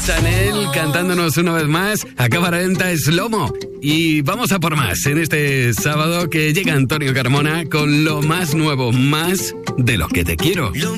Chanel cantándonos una vez más a cámara lenta Slomo. Y vamos a por más en este sábado que llega Antonio Carmona con lo más nuevo, más de lo que te quiero.